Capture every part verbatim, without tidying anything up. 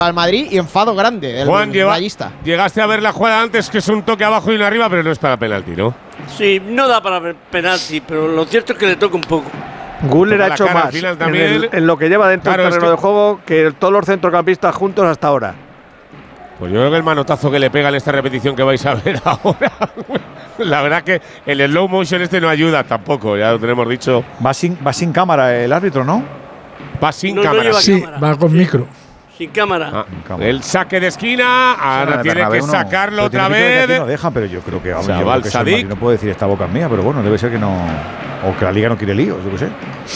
al Madrid y enfado grande del Juan, lleva, rayista. Llegaste a ver la jugada antes, que es un toque abajo y uno arriba, pero no es para penalti, ¿no? Sí, no da para penalti, pero lo cierto es que le toca un poco. Guller ha hecho más en, el, en lo que lleva dentro claro, del terreno es que de juego que todos los centrocampistas juntos hasta ahora. Pues yo creo que el manotazo que le pega en esta repetición que vais a ver ahora, la verdad que el slow motion este no ayuda tampoco, ya lo tenemos dicho. Va sin, va sin cámara el árbitro, ¿no? Va sin no, cámara. No sí, cámara. va con sí. micro. Sin cámara. Ah, cámara. El saque de esquina, ahora sí, tiene que sacarlo no, otra vez. Que no dejan, pero yo creo que, vamos, o sea, yo va creo que Sadik. No puedo decir esta boca mía, pero bueno, debe ser que no. O que la liga no quiere líos, yo qué sé.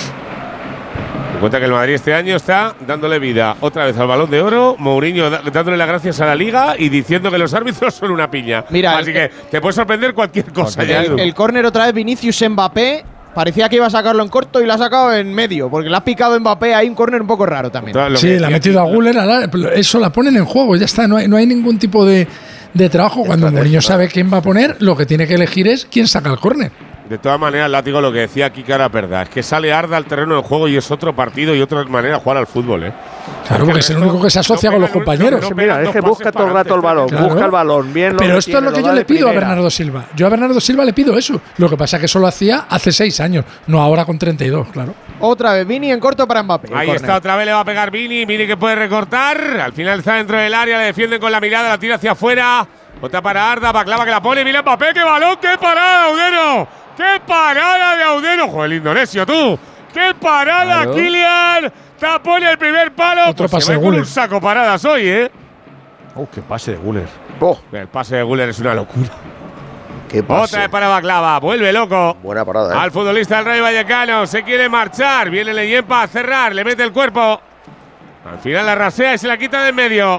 Me cuenta que el Madrid este año está dándole vida otra vez al Balón de Oro, Mourinho da, dándole las gracias a la Liga y diciendo que los árbitros son una piña. Mira, así el, que te puede sorprender cualquier cosa. El, el, el córner otra vez Vinicius Mbappé, parecía que iba a sacarlo en corto y lo ha sacado en medio, porque le ha picado Mbappé ahí un córner un poco raro también. Sí, le ha metido a Guller, eso la ponen en juego, ya está, no hay, no hay ningún tipo de, de trabajo. Cuando Mourinho sabe quién va a poner, lo que tiene que elegir es quién saca el córner. De todas maneras, Látigo, lo que decía aquí que era verdad, es que sale Arda al terreno del juego y es otro partido y otra manera de jugar al fútbol, ¿eh? Claro, porque es el único que se asocia no con los compañeros. No, no, mira, es que busca todo el rato el balón, claro. busca el balón, bien. Pero lo esto es lo que yo le pido a Bernardo Silva. Yo a Bernardo Silva le pido eso. Lo que pasa es que eso lo hacía hace seis años, no ahora con treinta y dos, claro. Otra vez, Vini en corto para Mbappé. Ahí está, otra vez le va a pegar Vini. Vini que puede recortar. Al final está dentro del área, le defienden con la mirada, la tira hacia afuera. Otra para Arda, Baklava que la pone. Mira Mbappé, qué balón, qué parada, Audero. ¡Qué parada de Audero! ¡Joder, el indonesio, tú! ¡Qué parada, claro. Kylian! ¡Tapón el primer palo! Otro pues pase de Guller. Un saco paradas hoy, ¿eh? ¡Oh, qué pase de Guller! Oh, el pase de Guller es una locura. ¡Qué pase! Otra vez para Baklava. Vuelve loco. Buena parada, ¿eh? Al futbolista del Rayo Vallecano. Se quiere marchar. Viene Leyempa a cerrar. Le mete el cuerpo. Al final la rasea y se la quita de en medio.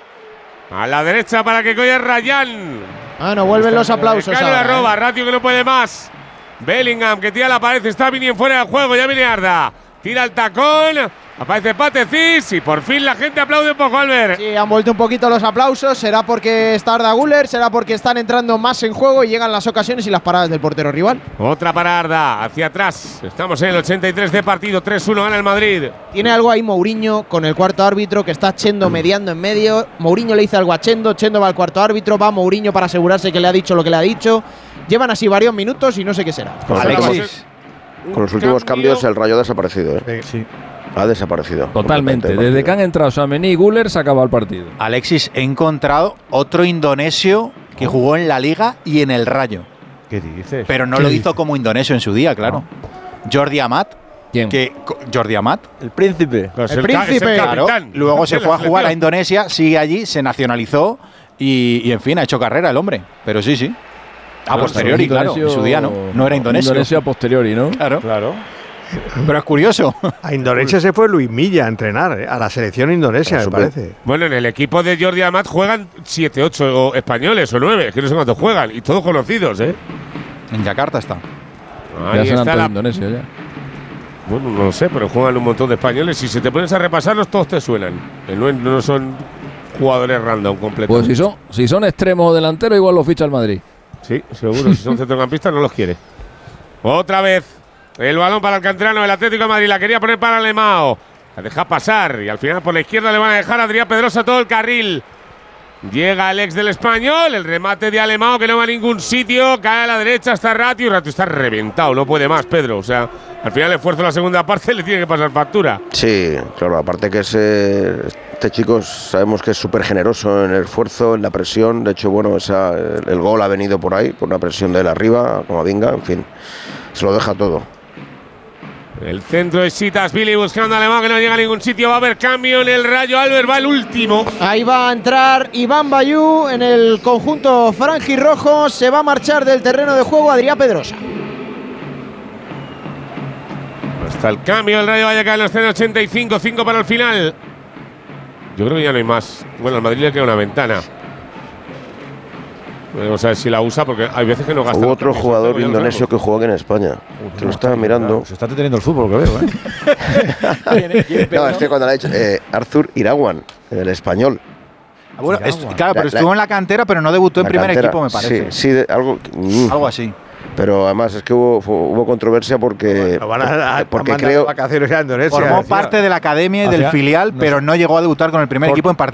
A la derecha para que coja Rayán. Ah, no, vuelven los aplausos. Ahora, la roba, ¿eh? Ratio que no puede más. Bellingham que tira la pared, está Vini en fuera del juego, ya viene Arda. Tira el tacón, aparece Patecis y por fin la gente aplaude un poco, Albert. Sí, han vuelto un poquito los aplausos. Será porque está Arda Güler, será porque están entrando más en juego y llegan las ocasiones y las paradas del portero rival. Otra para Arda, hacia atrás. Estamos en el ochenta y tres de partido, tres uno gana el Madrid. Tiene algo ahí Mourinho con el cuarto árbitro que está Chendo mediando en medio. Mourinho le dice algo a Chendo, Chendo va al cuarto árbitro, va Mourinho para asegurarse que le ha dicho lo que le ha dicho. Llevan así varios minutos y no sé qué será. Con, Alexis. Con los últimos cambio. cambios el Rayo ha desaparecido, ¿eh? Sí. Ha desaparecido. Totalmente. Desde que han entrado Tchouaméni y Güler se ha acabado el partido. Alexis, he encontrado otro indonesio que oh. jugó en la Liga y en el Rayo. ¿Qué dices? Pero no lo dices? hizo como indonesio en su día, claro. No. Jordi Amat. ¿Quién? Que, Jordi Amat. El príncipe. El, el príncipe. El claro. Luego se fue a jugar a Indonesia, sigue allí, se nacionalizó y, y en fin, ha hecho carrera el hombre. Pero sí, sí. A no, posteriori, claro. En su día no. No era indonesio. Indonesia a posteriori, ¿no? Claro. Claro. Pero es curioso. A Indonesia se fue Luis Milla a entrenar, ¿eh? A la selección indonesia, me parece. Bueno, en el equipo de Jordi Amat juegan siete, ocho españoles o nueve, que no sé cuántos juegan, y todos conocidos, ¿eh? En Yakarta está. Ahí ya está la… Indonesia ya. Bueno, no lo sé, pero juegan un montón de españoles. Si se te pones a repasarlos, todos te suenan. No, no son jugadores random completos. Pues si son, si son extremos o delanteros, igual los ficha el Madrid. Sí, seguro. Si son centrocampistas, no los quiere. Otra vez. El balón para el canterano del Atlético de Madrid. La quería poner para Alemao. La deja pasar. Y al final por la izquierda le van a dejar a Adrián Pedrosa todo el carril. Llega el ex del Español. El remate de Alemao que no va a ningún sitio. Cae a la derecha. Está Ratio. Ratio está reventado. No puede más, Pedro. O sea, al final el esfuerzo de la segunda parte le tiene que pasar factura. Sí, claro. Aparte que es, eh, este chico sabemos que es súper generoso en el esfuerzo, en la presión. De hecho, bueno, esa, el, el gol ha venido por ahí, por una presión de él arriba, como venga. En fin, se lo deja todo. El centro de Sitas Billy buscando a Alemán que no llega a ningún sitio. Va a haber cambio en el Rayo. Albert va el último. Ahí va a entrar Iván Bayú en el conjunto franjirrojo. Se va a marchar del terreno de juego Adrián Pedrosa. Hasta el cambio del Rayo Vallecano está en ochenta y cinco, cinco para el final. Yo creo que ya no hay más. Bueno, al Madrid le queda una ventana. Vamos a ver si la usa porque hay veces que no gasta. Hubo otro jugador indonesio que jugó aquí en España. Uh, que lo estaba mirando. Se está deteniendo el fútbol, lo que veo, ¿eh? No, es que cuando le ha dicho eh, Arthur Irawan, el español. Ah, bueno, es, claro, pero la, estuvo la, en la cantera, pero no debutó en primer cantera, equipo, me parece. Sí, sí de, algo, mm. algo así. Pero además es que hubo, hubo controversia porque, bueno, van a, porque a creo vacaciones a Indonesia. Formó parte de la academia y del filial, pero no llegó a debutar con el primer por, equipo en partido.